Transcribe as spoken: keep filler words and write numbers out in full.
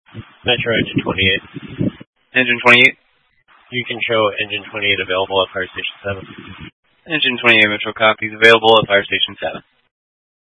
Metro Engine twenty-eight. Engine twenty-eight. You can show Engine twenty-eight available at Fire Station seven. Engine twenty-eight Metro copies available at Fire Station seven.